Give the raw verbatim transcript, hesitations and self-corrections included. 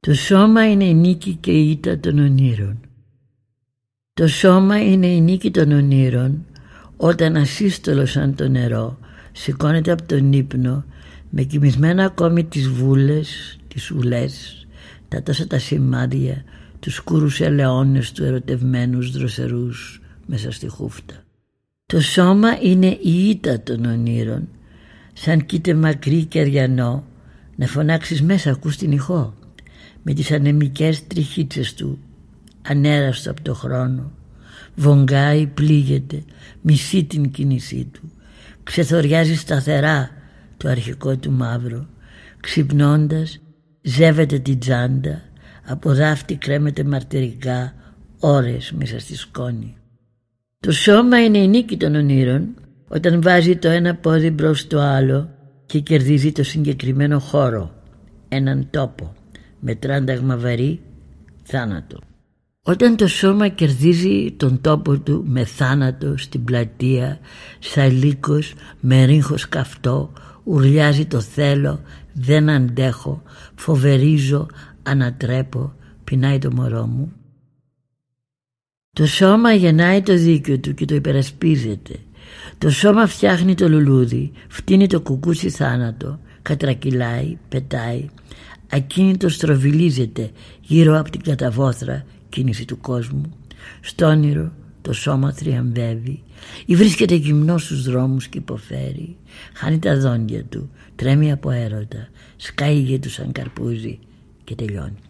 Το σώμα είναι η νίκη και η ήττα των ονείρων. Το σώμα είναι η νίκη των ονείρων όταν ασύστολο σαν το νερό σηκώνεται από τον ύπνο με κοιμισμένα ακόμη τις βούλες, τις ουλές, τα τόσα τα σημάδια, τους σκούρους ελαιώνες του ερωτευμένους δροσερούς μέσα στη χούφτα. Το σώμα είναι η ήττα των ονείρων, σαν κοίται μακρύ και αριανό να φωνάξεις μέσα ακούς την ηχό με τις ανεμικές τριχίτσες του, ανέραστο από το χρόνο. Βογγάει, πλήγεται, μισεί την κίνησή του, ξεθοριάζει σταθερά το αρχικό του μαύρο, ξυπνώντας ζεύεται την τσάντα, από δάφτη κρέμεται μαρτυρικά ώρες μέσα στη σκόνη. Το σώμα είναι η νίκη των ονείρων όταν βάζει το ένα πόδι μπρος το άλλο και κερδίζει το συγκεκριμένο χώρο, έναν τόπο με τράνταγμα βαρύ, θάνατο. Όταν το σώμα κερδίζει τον τόπο του με θάνατο στην πλατεία, σαν λύκος με ρίγχος καυτό, ουρλιάζει το θέλω, δεν αντέχω, φοβερίζω, ανατρέπω, πεινάει το μωρό μου. Το σώμα γεννάει το δίκιο του και το υπερασπίζεται. Το σώμα φτιάχνει το λουλούδι, φτύνει το κουκούτσι θάνατο, κατρακυλάει, πετάει, ακίνητο στροβιλίζεται γύρω από την καταβόθρα κίνηση του κόσμου. Στο όνειρο το σώμα θριαμβεύει ή βρίσκεται γυμνό στους δρόμους και υποφέρει. Χάνει τα δόντια του, τρέμει από έρωτα, σκάει γη του σαν καρπούζι και τελειώνει.